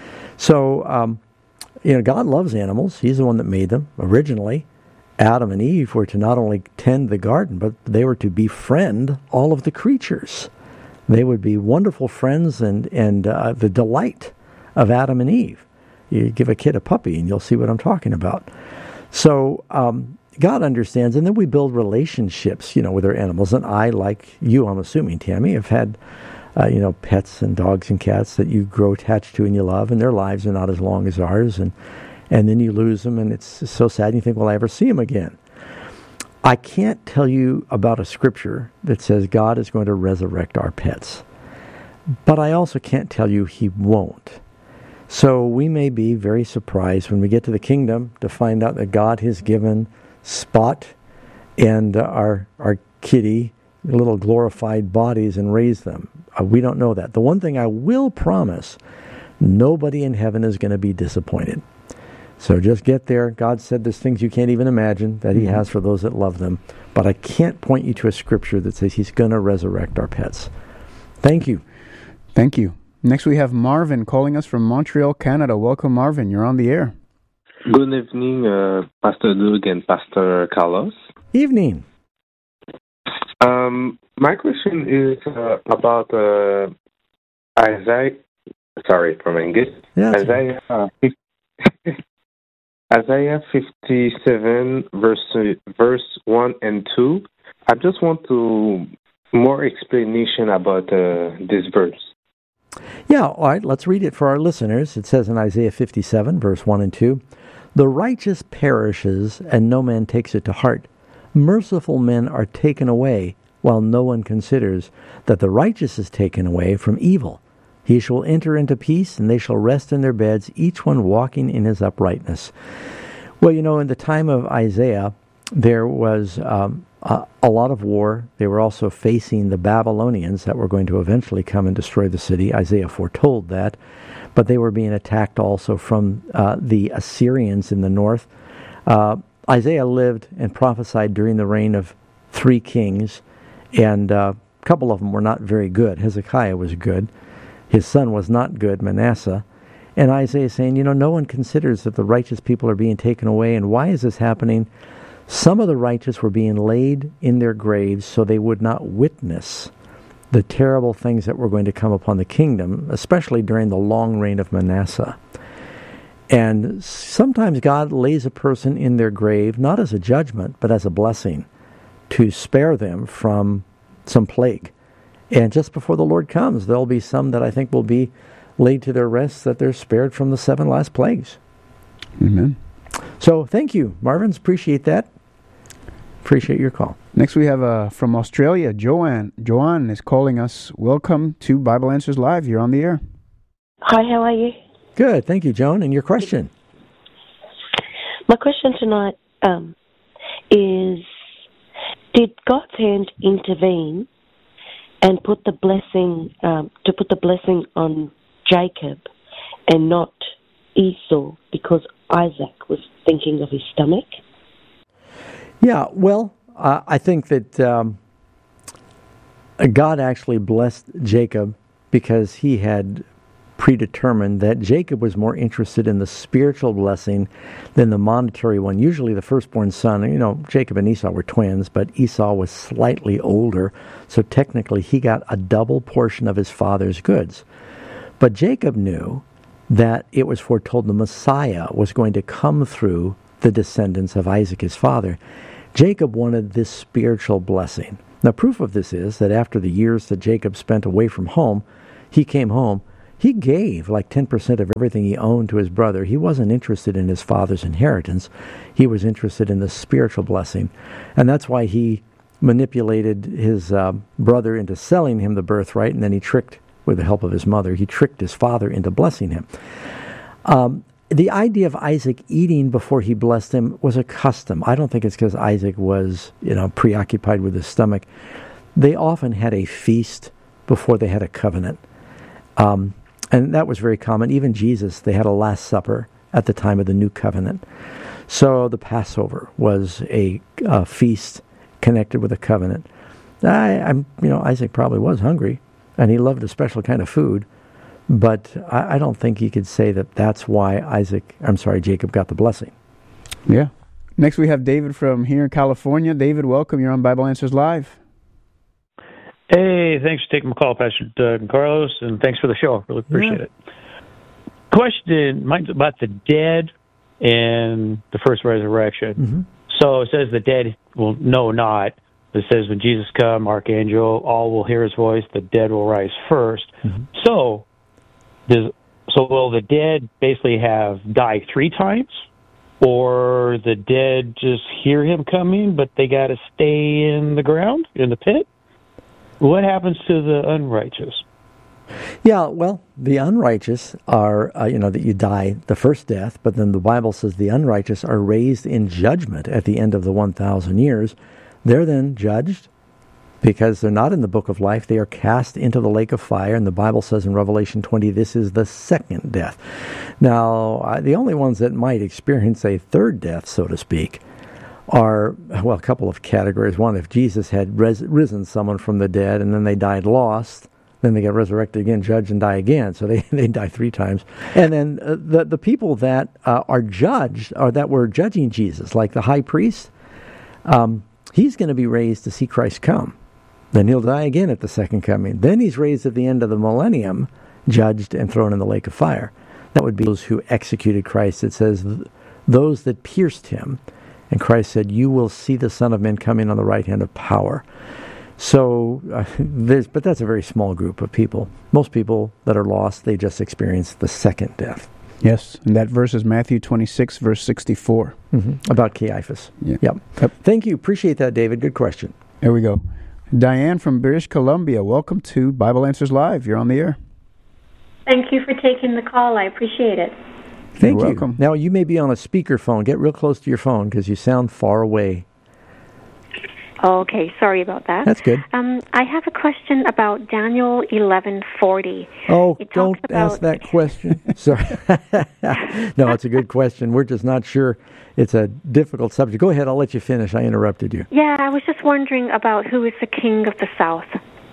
[SPEAKER 1] So, God loves animals. He's the one that made them originally. Adam and Eve were to not only tend the garden, but they were to befriend all of the creatures. They would be wonderful friends and the delight of Adam and Eve. You give a kid a puppy and you'll see what I'm talking about. So God understands, and then we build relationships, with our animals. And I, like you, I'm assuming, Tammy, have had, pets and dogs and cats that you grow attached to and you love, and their lives are not as long as ours. And then you lose them, and it's so sad. And you think, will I ever see them again? I can't tell you about a scripture that says God is going to resurrect our pets. But I also can't tell you He won't. So we may be very surprised when we get to the kingdom to find out that God has given Spot and our kitty little glorified bodies and raised them. We don't know that. The one thing I will promise, nobody in heaven is going to be disappointed. So just get there. God said there's things you can't even imagine that He has for those that love them. But I can't point you to a scripture that says He's going to resurrect our pets. Thank you.
[SPEAKER 2] Thank you. Next we have Marvin calling us from Montreal, Canada. Welcome, Marvin. You're on the air.
[SPEAKER 17] Good evening, Pastor Doug and Pastor Carlos.
[SPEAKER 1] Evening.
[SPEAKER 17] My question is about Isaiah. Sorry for my English.
[SPEAKER 1] Yeah,
[SPEAKER 17] Isaiah 57, verse 1 and 2. I just want more explanation about this verse.
[SPEAKER 1] Yeah, all right, let's read it for our listeners. It says in Isaiah 57, verse 1 and 2, "The righteous perishes, and no man takes it to heart. Merciful men are taken away, while no one considers that the righteous is taken away from evil. He shall enter into peace, and they shall rest in their beds, each one walking in his uprightness." Well, in the time of Isaiah, there was a lot of war. They were also facing the Babylonians that were going to eventually come and destroy the city. Isaiah foretold that. But they were being attacked also from the Assyrians in the north. Isaiah lived and prophesied during the reign of 3 kings, and a couple of them were not very good. Hezekiah was good. His son was not good, Manasseh. And Isaiah is saying, no one considers that the righteous people are being taken away. And why is this happening? Some of the righteous were being laid in their graves so they would not witness the terrible things that were going to come upon the kingdom, especially during the long reign of Manasseh. And sometimes God lays a person in their grave, not as a judgment, but as a blessing, to spare them from some plague. And just before the Lord comes, there'll be some that I think will be laid to their rest, that they're spared from the 7 last plagues.
[SPEAKER 2] Amen.
[SPEAKER 1] So thank you, Marvin. Appreciate that. Appreciate your call.
[SPEAKER 2] Next we have from Australia, Joanne. Joanne is calling us. Welcome to Bible Answers Live. You're on the air.
[SPEAKER 18] Hi, how are you?
[SPEAKER 1] Good. Thank you, Joan. And your question?
[SPEAKER 18] My question tonight is, did God's hand intervene and put the blessing on Jacob and not Esau, because Isaac was thinking of his stomach?
[SPEAKER 1] Yeah, well, I think that God actually blessed Jacob because He had predetermined that Jacob was more interested in the spiritual blessing than the monetary one. Usually the firstborn son, Jacob and Esau were twins, but Esau was slightly older, so technically he got a double portion of his father's goods. But Jacob knew that it was foretold the Messiah was going to come through the descendants of Isaac, his father. Jacob wanted this spiritual blessing. Now, proof of this is that after the years that Jacob spent away from home, he came home. He gave like 10% of everything he owned to his brother. He wasn't interested in his father's inheritance. He was interested in the spiritual blessing. And that's why he manipulated his brother into selling him the birthright, and then he tricked, with the help of his mother, he tricked his father into blessing him. The idea of Isaac eating before he blessed him was a custom. I don't think it's because Isaac was, preoccupied with his stomach. They often had a feast before they had a covenant. And that was very common. Even Jesus, they had a Last Supper at the time of the New Covenant. So the Passover was a feast connected with a covenant. Isaac probably was hungry, and he loved a special kind of food. But I don't think you could say that that's why Jacob got the blessing.
[SPEAKER 2] Yeah. Next we have David from here in California. David, welcome. You're on Bible Answers Live.
[SPEAKER 19] Hey, thanks for taking my call, Pastor Doug and Carlos, and thanks for the show. Really appreciate it. Question, mine's about the dead and the first resurrection.
[SPEAKER 1] Mm-hmm.
[SPEAKER 19] So it says the dead will know not. It says when Jesus come, archangel, all will hear his voice, the dead will rise first.
[SPEAKER 1] Mm-hmm.
[SPEAKER 19] So will the dead basically have died 3 times? Or the dead just hear him coming, but they got to stay in the ground, in the pit? What happens to the unrighteous?
[SPEAKER 1] Yeah, well, the unrighteous are, that you die the first death, but then the Bible says the unrighteous are raised in judgment at the end of the 1,000 years. They're then judged because they're not in the book of life. They are cast into the lake of fire, and the Bible says in Revelation 20, this is the second death. Now, the only ones that might experience a third death, so to speak, are, a couple of categories. One, if Jesus had risen someone from the dead and then they died lost, then they get resurrected again, judged, and die again. So they die 3 times. And then the people that are judged, or that were judging Jesus, like the high priest, he's going to be raised to see Christ come. Then he'll die again at the second coming. Then he's raised at the end of the millennium, judged and thrown in the lake of fire. That would be those who executed Christ. It says, those that pierced him. And Christ said, you will see the Son of Man coming on the right hand of power. So, but that's a very small group of people. Most people that are lost, they just experience the second death.
[SPEAKER 2] Yes, and that verse is Matthew 26, verse 64.
[SPEAKER 1] Mm-hmm. About Caiaphas.
[SPEAKER 2] Yeah.
[SPEAKER 1] Yep. Thank you. Appreciate that, David. Good question.
[SPEAKER 2] There we go. Diane from British Columbia, welcome to Bible Answers Live. You're on the air.
[SPEAKER 20] Thank you for taking the call. I appreciate it.
[SPEAKER 1] Thank
[SPEAKER 2] You're
[SPEAKER 1] you.
[SPEAKER 2] welcome.
[SPEAKER 1] Now, you may be on a speakerphone. Get real close to your phone because you sound far away.
[SPEAKER 20] Oh, okay, sorry about that.
[SPEAKER 1] That's good.
[SPEAKER 20] I have a question about Daniel 11:40.
[SPEAKER 1] Oh, don't ask that question. Sorry. No, it's a good question. We're just not sure. It's a difficult subject. Go ahead. I'll let you finish. I interrupted you.
[SPEAKER 20] Yeah, I was just wondering about who is the king of the South.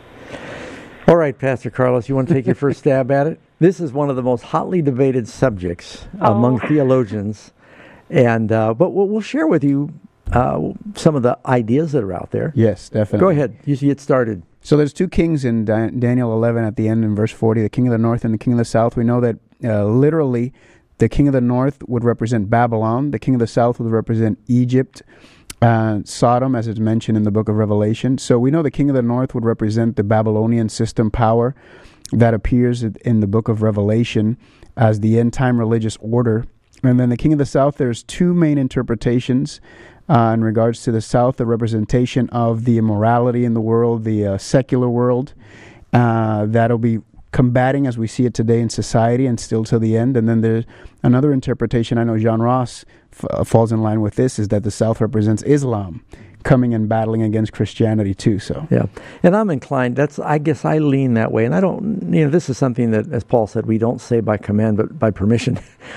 [SPEAKER 1] All right, Pastor Carlos, you want to take your first stab at it? This is one of the most hotly debated subjects among theologians, and but we'll share with you some of the ideas that are out there.
[SPEAKER 2] Yes, definitely.
[SPEAKER 1] Go ahead. You get started.
[SPEAKER 2] So there's 2 kings in Daniel 11 at the end in verse 40, the king of the north and the king of the south. We know that literally the king of the north would represent Babylon. The king of the south would represent Egypt, Sodom, as it's mentioned in the book of Revelation. So we know the king of the north would represent the Babylonian system power that appears in the book of Revelation as the end-time religious order. And then the king of the south, there's 2 main interpretations in regards to the south, the representation of the immorality in the world, the secular world, that'll be combating as we see it today in society and still to the end. And then there's another interpretation, I know John Ross falls in line with this, is that the south represents Islam coming and battling against Christianity too. So
[SPEAKER 1] yeah, and I'm inclined. I guess I lean that way, and I don't. This is something that, as Paul said, we don't say by command, but by permission.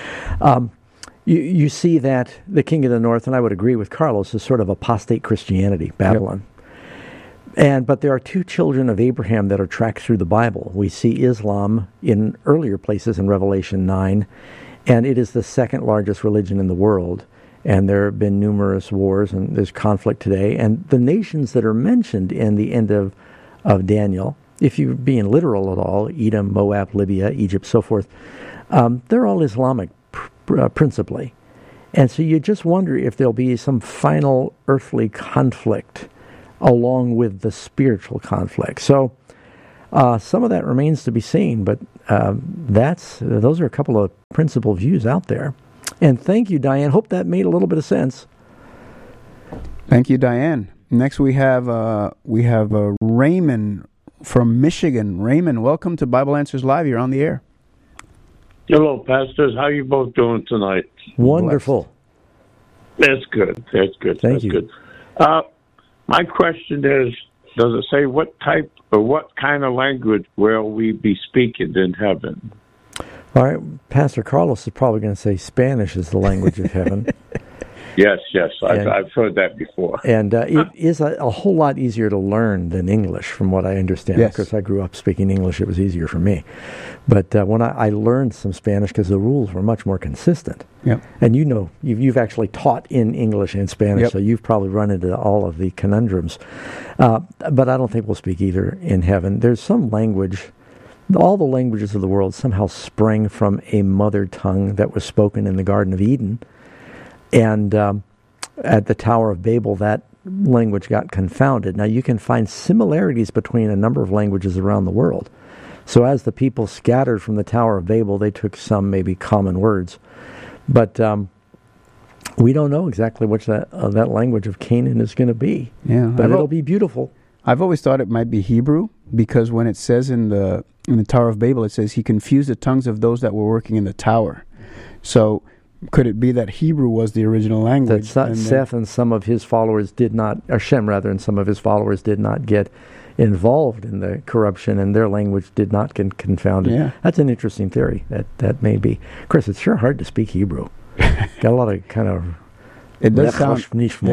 [SPEAKER 1] You see that the king of the north, and I would agree with Carlos, is sort of apostate Christianity, Babylon. Yep. But there are 2 children of Abraham that are tracked through the Bible. We see Islam in earlier places in Revelation 9, and it is the second largest religion in the world. And there have been numerous wars, and there's conflict today. And the nations that are mentioned in the end of Daniel, if you're being literal at all, Edom, Moab, Libya, Egypt, so forth, they're all Islamic principally. And so you just wonder if there'll be some final earthly conflict along with the spiritual conflict. So some of that remains to be seen, but those are a couple of principal views out there. And thank you, Diane. Hope that made a little bit of sense.
[SPEAKER 2] Thank you, Diane. Next, we have Raymond from Michigan. Raymond, welcome to Bible Answers Live. You're on the air.
[SPEAKER 21] Hello, pastors. How are you both doing tonight?
[SPEAKER 1] Wonderful.
[SPEAKER 21] That's good. That's good.
[SPEAKER 1] Thank you.
[SPEAKER 21] Good. My question is, does it say what type or what kind of language will we be speaking in heaven?
[SPEAKER 1] All right, Pastor Carlos is probably going to say Spanish is the language of heaven.
[SPEAKER 21] Yes, I've heard that before.
[SPEAKER 1] And it is a whole lot easier to learn than English, from what I understand.
[SPEAKER 2] Yes.
[SPEAKER 1] Because I grew up speaking English, it was easier for me. But when I learned some Spanish, because the rules were much more consistent.
[SPEAKER 2] Yep.
[SPEAKER 1] And you've actually taught in English and Spanish,
[SPEAKER 2] yep.
[SPEAKER 1] So you've probably run into all of the conundrums. But I don't think we'll speak either in heaven. There's some language. All the languages of the world somehow sprang from a mother tongue that was spoken in the Garden of Eden. And at the Tower of Babel, that language got confounded. Now, you can find similarities between a number of languages around the world. So as the people scattered from the Tower of Babel, they took some maybe common words. But we don't know exactly which that language of Canaan is going to be.
[SPEAKER 2] Yeah,
[SPEAKER 1] but it'll be beautiful.
[SPEAKER 2] I've always thought it might be Hebrew, because when it says in the Tower of Babel, it says he confused the tongues of those that were working in the tower. So could it be that Hebrew was the original language?
[SPEAKER 1] That Seth and some of his followers did not, or Shem rather, and some of his followers did not get involved in the corruption, and their language did not get confounded.
[SPEAKER 2] Yeah.
[SPEAKER 1] That's an interesting theory. That may be. Chris, it's sure hard to speak Hebrew. Got a lot of kind of.
[SPEAKER 2] It does sound.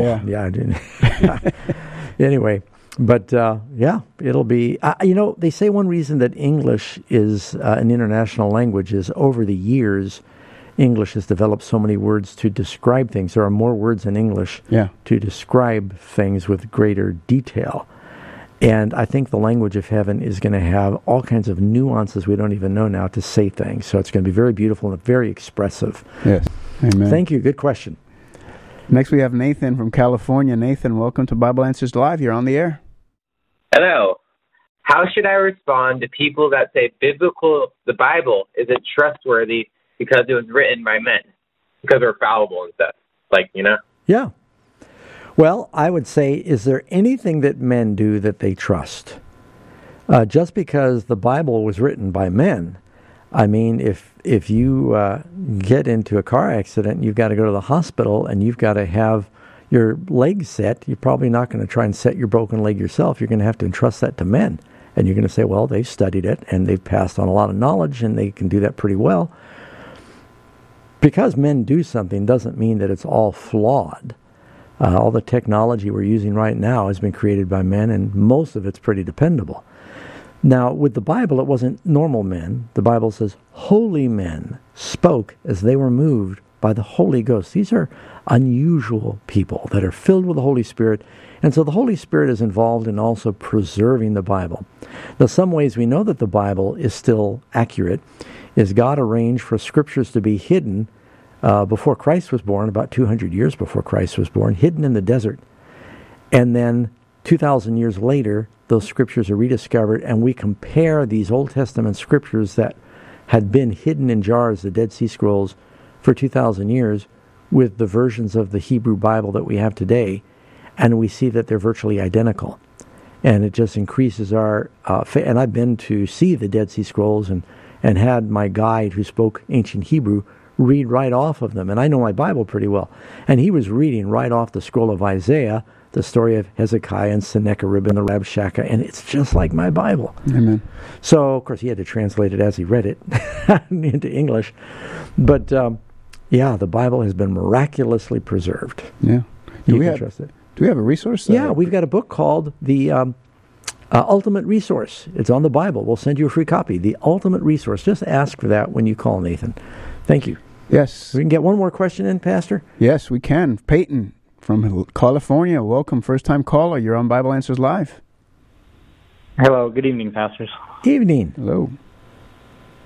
[SPEAKER 1] Yeah. Anyway. But, it'll be, they say one reason that English is an international language is over the years, English has developed so many words to describe things. There are more words in English to describe things with greater detail. And I think the language of heaven is going to have all kinds of nuances we don't even know now to say things. So it's going to be very beautiful and very expressive.
[SPEAKER 2] Yes. Amen.
[SPEAKER 1] Thank you. Good question.
[SPEAKER 2] Next, we have Nathan from California. Nathan, welcome to Bible Answers Live. You're on the air.
[SPEAKER 22] Hello. How should I respond to people that say the Bible isn't trustworthy because it was written by men, because they're fallible and stuff?
[SPEAKER 1] Yeah. Well, I would say, is there anything that men do that they trust? Just because the Bible was written by men, I mean, if you get into a car accident, you've got to go to the hospital and you've got to have your leg set, you're probably not going to try and set your broken leg yourself. You're going to have to entrust that to men. And you're going to say, well, they've studied it and they've passed on a lot of knowledge and they can do that pretty well. Because men do something doesn't mean that it's all flawed. All the technology we're using right now has been created by men, and most of it's pretty dependable. Now, with the Bible, it wasn't normal men. The Bible says holy men spoke as they were moved by the Holy Ghost. These are unusual people that are filled with the Holy Spirit. And so the Holy Spirit is involved in also preserving the Bible. Now, some ways we know that the Bible is still accurate is God arranged for scriptures to be hidden before Christ was born, about 200 years before Christ was born, hidden in the desert. And then 2,000 years later, those scriptures are rediscovered, and we compare these Old Testament scriptures that had been hidden in jars, the Dead Sea Scrolls, for 2,000 years, with the versions of the Hebrew Bible that we have today, and we see that they're virtually identical. And it just increases our faith. And I've been to see the Dead Sea Scrolls and had my guide who spoke ancient Hebrew read right off of them. And I know my Bible pretty well. And he was reading right off the scroll of Isaiah, the story of Hezekiah and Sennacherib and the Rabshakeh, and it's just like my Bible.
[SPEAKER 2] Amen.
[SPEAKER 1] So, of course, he had to translate it as he read it into English. But, the Bible has been miraculously preserved.
[SPEAKER 2] Yeah.
[SPEAKER 1] You can trust it.
[SPEAKER 2] Do we have a resource?
[SPEAKER 1] Yeah, we've got a book called The Ultimate Resource. It's on the Bible. We'll send you a free copy. The Ultimate Resource. Just ask for that when you call, Nathan. Thank you.
[SPEAKER 2] Yes.
[SPEAKER 1] We can get one more question in, Pastor?
[SPEAKER 2] Yes, we can. Peyton from California. Welcome. First-time caller. You're on Bible Answers Live.
[SPEAKER 23] Hello. Good evening, pastors.
[SPEAKER 1] Evening.
[SPEAKER 2] Hello.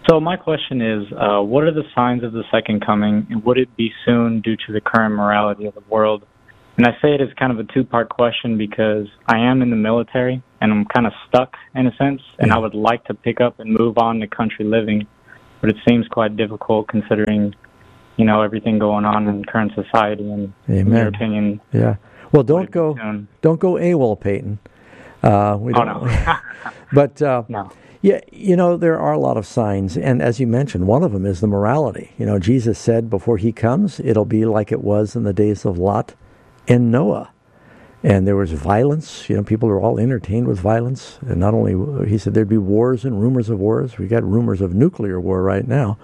[SPEAKER 3] So my question is, what are the signs of the second coming, and would it be soon due to the current morality of the world? And I say it as kind of a two-part question because I am in the military, and I'm kind of stuck in a sense, and I would like to pick up and move on to country living, but it seems quite difficult considering, everything going on in current society. And in your opinion,
[SPEAKER 1] well, don't go AWOL, Peyton. We don't.
[SPEAKER 3] Oh, no.
[SPEAKER 1] But
[SPEAKER 3] no.
[SPEAKER 1] Yeah, there are a lot of signs, and as you mentioned, one of them is the morality. Jesus said before he comes, it'll be like it was in the days of Lot and Noah. And there was violence. People are all entertained with violence. And not only, he said there'd be wars and rumors of wars. We got rumors of nuclear war right now.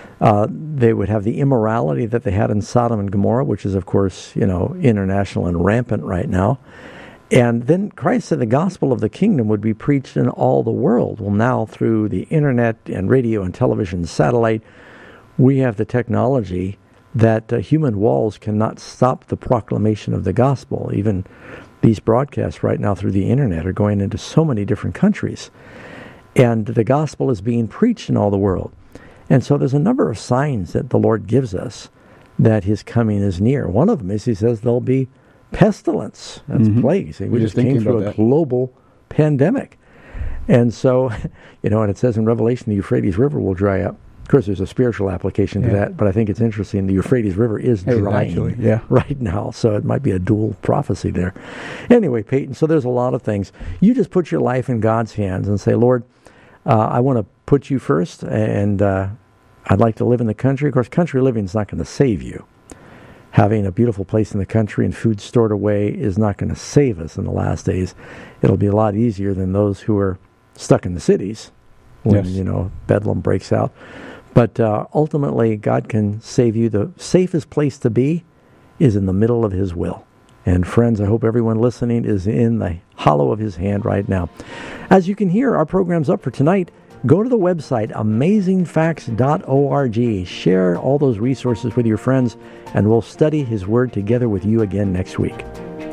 [SPEAKER 1] They would have the immorality that they had in Sodom and Gomorrah, which is, of course, international and rampant right now. And then Christ said the gospel of the kingdom would be preached in all the world. Well, now through the internet and radio and television, satellite, we have the technology that human walls cannot stop the proclamation of the gospel. Even these broadcasts right now through the internet are going into so many different countries. And the gospel is being preached in all the world. And so there's a number of signs that the Lord gives us that his coming is near. One of them is he says there'll be pestilence. That's plagues. We just came through a global pandemic. And so, and it says in Revelation, the Euphrates River will dry up. Of course, there's a spiritual application to that, but I think it's interesting. The Euphrates River is drying right now, so it might be a dual prophecy there. Anyway, Peyton, so there's a lot of things. You just put your life in God's hands and say, Lord, I want to put you first, and I'd like to live in the country. Of course, country living is not going to save you. Having a beautiful place in the country and food stored away is not going to save us in the last days. It'll be a lot easier than those who are stuck in the cities when, bedlam breaks out. But ultimately, God can save you. The safest place to be is in the middle of his will. And friends, I hope everyone listening is in the hollow of his hand right now. As you can hear, our program's up for tonight. Go to the website, amazingfacts.org. Share all those resources with your friends, and we'll study his word together with you again next week.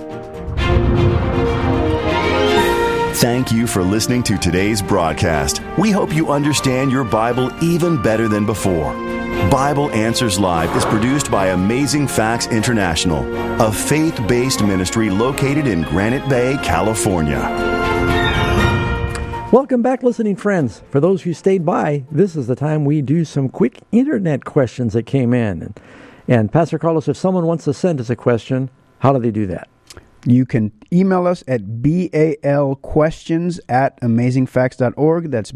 [SPEAKER 11] Thank you for listening to today's broadcast. We hope you understand your Bible even better than before. Bible Answers Live is produced by Amazing Facts International, a faith-based ministry located in Granite Bay, California.
[SPEAKER 1] Welcome back, listening friends. For those who stayed by, this is the time we do some quick internet questions that came in. And Pastor Carlos, if someone wants to send us a question, how do they do that?
[SPEAKER 2] You can email us at balquestions@amazingfacts.org. That's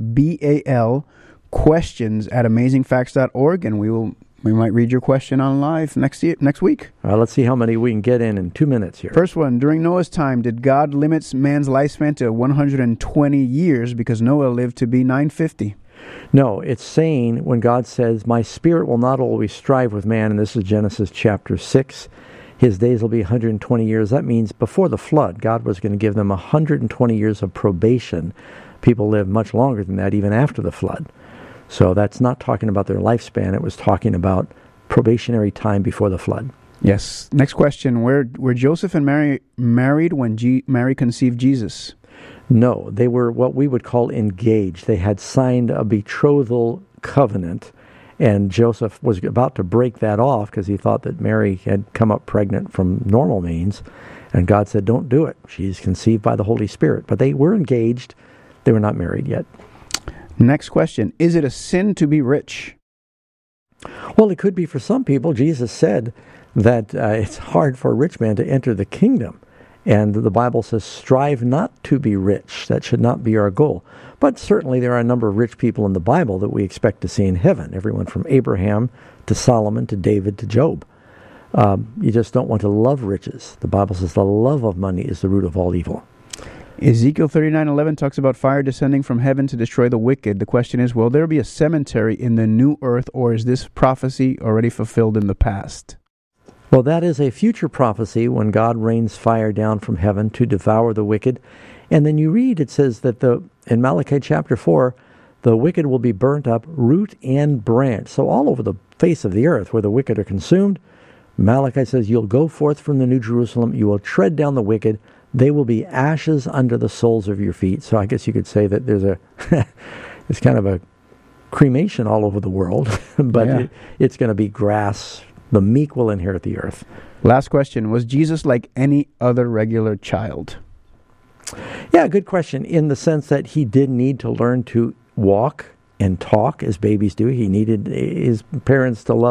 [SPEAKER 2] balquestions@amazingfacts.org, and we might read your question on live next week.
[SPEAKER 1] All right, let's see how many we can get in 2 minutes here.
[SPEAKER 2] First one, during Noah's time, did God limit man's lifespan to 120 years because Noah lived to be 950?
[SPEAKER 1] No, it's saying when God says, my spirit will not always strive with man, and this is Genesis chapter 6, his days will be 120 years. That means before the flood, God was going to give them 120 years of probation. People lived much longer than that, even after the flood. So that's not talking about their lifespan. It was talking about probationary time before the flood.
[SPEAKER 2] Yes. Next question. Were Joseph and Mary married when Mary conceived Jesus?
[SPEAKER 1] No. They were what we would call engaged. They had signed a betrothal covenant, and Joseph was about to break that off because he thought that Mary had come up pregnant from normal means, and God said, don't do it. She's conceived by the Holy Spirit. But they were engaged. They were not married yet.
[SPEAKER 2] Next question. Is it a sin to be rich?
[SPEAKER 1] Well, it could be for some people. Jesus said that it's hard for a rich man to enter the kingdom. And the Bible says, strive not to be rich. That should not be our goal. But certainly there are a number of rich people in the Bible that we expect to see in heaven. Everyone from Abraham to Solomon to David to Job. You just don't want to love riches. The Bible says the love of money is the root of all evil.
[SPEAKER 2] Ezekiel 39:11 talks about fire descending from heaven to destroy the wicked. The question is, will there be a cemetery in the new earth, or is this prophecy already fulfilled in the past?
[SPEAKER 1] Well, that is a future prophecy when God rains fire down from heaven to devour the wicked. And then you read, it says that in Malachi chapter 4, the wicked will be burnt up, root and branch. So all over the face of the earth where the wicked are consumed, Malachi says, you'll go forth from the New Jerusalem, you will tread down the wicked, they will be ashes under the soles of your feet. So I guess you could say that there's it's kind of a cremation all over the world, but it's going to be grass. The meek will inherit the earth.
[SPEAKER 2] Last question. Was Jesus like any other regular child?
[SPEAKER 1] Yeah, good question. In the sense that he did need to learn to walk and talk as babies do. He needed his parents to love